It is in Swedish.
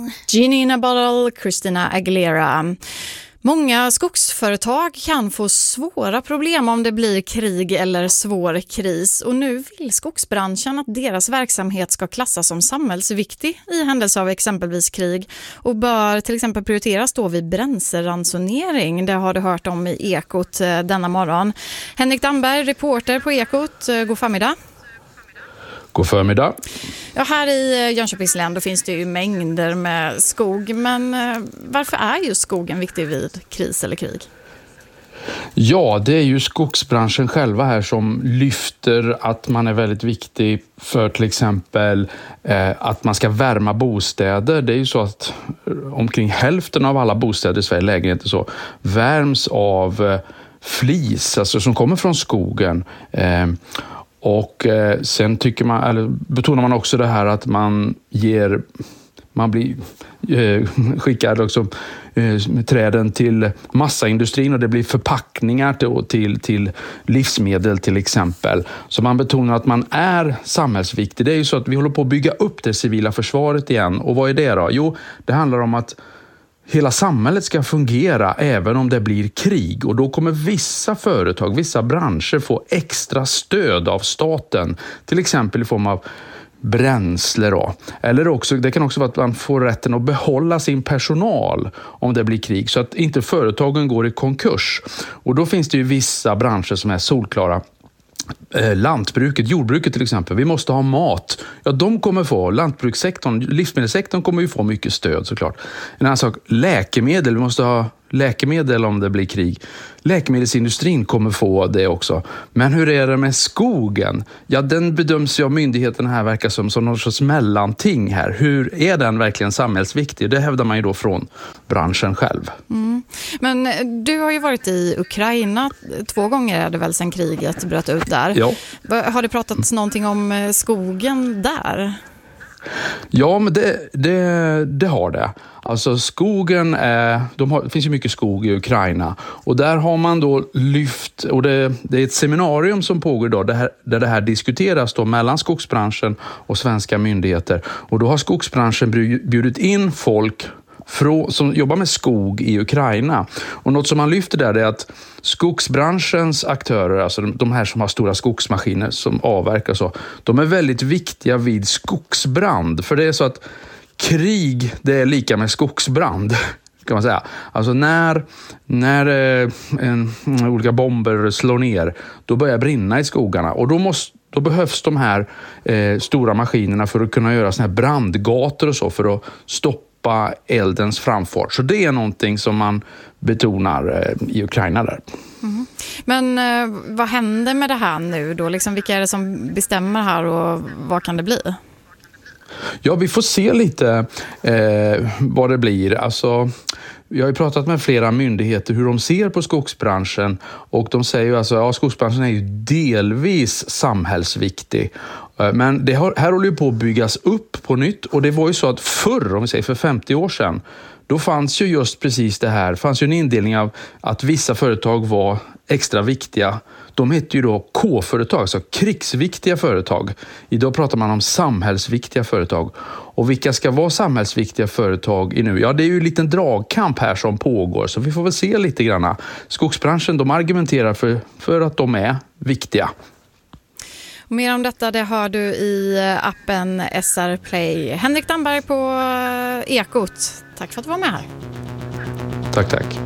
Genie in a Bottle, Christina Aguilera. Många skogsföretag kan få svåra problem om det blir krig eller svår kris, och nu vill skogsbranschen att deras verksamhet ska klassas som samhällsviktig i händelse av exempelvis krig och bör till exempel prioriteras då vid bränsleransonering. Det har du hört om i Ekot denna morgon. Henrik Damberg, reporter på Ekot, god förmiddag. God förmiddag. Ja, här i Jönköpings län då finns det ju mängder med skog, men varför är just skogen viktig vid kris eller krig? Ja, det är ju skogsbranschen själva här som lyfter att man är väldigt viktig för till exempel att man ska värma bostäder. Det är ju så att omkring hälften av alla bostäder i Sverige, lägenheter så, värms av flis, alltså som kommer från skogen. Och sen betonar man också det här att man blir skickad också, träden till massaindustrin, och det blir förpackningar till livsmedel till exempel. Så man betonar att man är samhällsviktig. Det är ju så att vi håller på att bygga upp det civila försvaret igen. Och vad är det då? Jo, det handlar om att hela samhället ska fungera även om det blir krig, och då kommer vissa företag, vissa branscher få extra stöd av staten, till exempel i form av bränsle då. Eller också, det kan också vara att man får rätten att behålla sin personal om det blir krig, så att inte företagen går i konkurs. Och då finns det ju vissa branscher som är solklara. Lantbruket, jordbruket till exempel, vi måste ha mat. Ja, de kommer få, lantbrukssektorn, livsmedelssektorn kommer ju få mycket stöd såklart. En annan sak, läkemedel, vi måste ha läkemedel om det blir krig. Läkemedelsindustrin kommer få det också. Men hur är det med skogen? Ja, den bedöms ju av myndigheten här verkar som någon sorts mellanting här. Hur är den verkligen samhällsviktig? Det hävdar man ju då från branschen själv. Mm. Men du har ju varit i Ukraina 2 gånger är det väl sedan kriget bröt ut där. Ja. Har det pratats någonting om skogen där? Ja, men det har det. Alltså skogen det finns ju mycket skog i Ukraina, och där har man då lyft, och det är ett seminarium som pågår idag där det här diskuteras då mellan skogsbranschen och svenska myndigheter, och då har skogsbranschen bjudit in folk som jobbar med skog i Ukraina. Och något som man lyfter där är att skogsbranschens aktörer, alltså de här som har stora skogsmaskiner som avverkar så, de är väldigt viktiga vid skogsbrand. För det är så att krig, det är lika med skogsbrand, kan man säga. Alltså när olika bomber slår ner, då börjar brinna i skogarna, och då behövs de här stora maskinerna för att kunna göra såna här brandgator och så, för att stoppa eldens framfart. Så det är någonting som man betonar i Ukraina där. Mm. Men vad händer med det här nu då? Liksom, vilka är det som bestämmer här, och vad kan det bli? Ja, vi får se lite vad det blir. Alltså, jag har ju pratat med flera myndigheter hur de ser på skogsbranschen, och de säger ju alltså att skogsbranschen är ju delvis samhällsviktig. Men det här håller ju på att byggas upp på nytt, och det var ju så att förr, om vi säger för 50 år sedan, då fanns ju just precis det här. Det fanns ju en indelning av att vissa företag var extra viktiga. De heter ju då K-företag, alltså krigsviktiga företag. Idag pratar man om samhällsviktiga företag. Och vilka ska vara samhällsviktiga företag i nu? Ja, det är ju en liten dragkamp här som pågår, så vi får väl se lite grann. Skogsbranschen, de argumenterar för att de är viktiga. Och mer om detta det hör du i appen SR Play. Henrik Damberg på Ekot. Tack för att du var med här. Tack.